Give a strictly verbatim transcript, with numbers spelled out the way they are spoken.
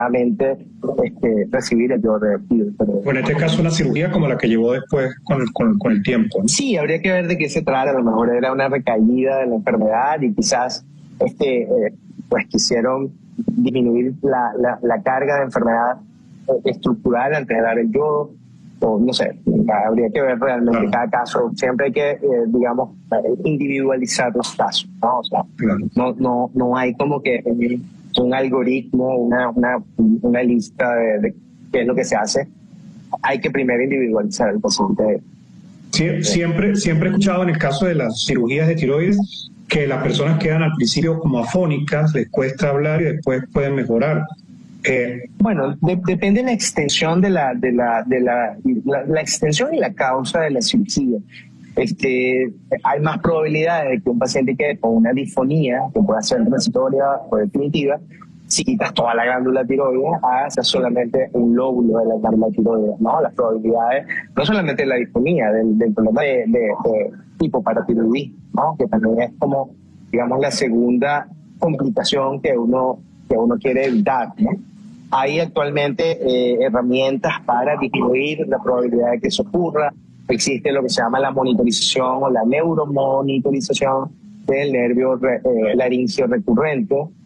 este, recibir el yodo radioactivo. Pero, o en este caso una cirugía como la que llevó después con el, con, con el tiempo, ¿no? Sí, habría que ver de qué se trata. A lo mejor era una recaída de la enfermedad y quizás este, eh, pues quisieron disminuir la, la, la carga de enfermedad estructural antes de dar el yodo, o no sé, habría que ver realmente claro. Cada caso. Siempre hay que, eh, digamos, individualizar los casos, ¿no? O sea, claro. no, no, no hay como que un, un algoritmo, una, una, una lista de, de qué es lo que se hace. Hay que primero individualizar el paciente. Sí, siempre, siempre he escuchado en el caso de las cirugías de tiroides que las personas quedan al principio como afónicas, les cuesta hablar y después pueden mejorar. Eh, bueno, de, depende de la extensión de la, de la, de la, la, la extensión y la causa de la cirugía. Este, hay más probabilidades de que un paciente quede con una disfonía, que pueda ser transitoria o definitiva, si quitas toda la glándula tiroidea, hacia solamente un lóbulo de la glándula tiroidea, ¿no? Las probabilidades, no solamente de la disfonía, del, del problema de, de, de hipoparatiroidismo, ¿no? Que también es como, digamos, la segunda complicación que uno, que uno quiere evitar, ¿no? Hay actualmente eh, herramientas para disminuir la probabilidad de que eso ocurra. Existe lo que se llama la monitorización o la neuromonitorización del nervio eh, laringeo recurrente,